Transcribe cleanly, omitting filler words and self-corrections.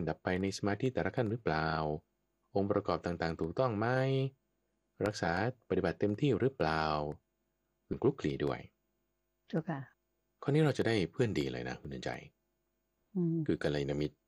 ดับไปในสมาธิแต่ละขั้นหรือเปล่าองค์ประกอบต่างๆถูกต้องไหมรักษาปฏิบัติเต็มที่หรือเปล่าคลุกคลีด้วยเจ้าค่ะข้อนี้เราจะได้เพื่อนดีเลยนะคุณเดินใจอืมคือกัลยาณมิตร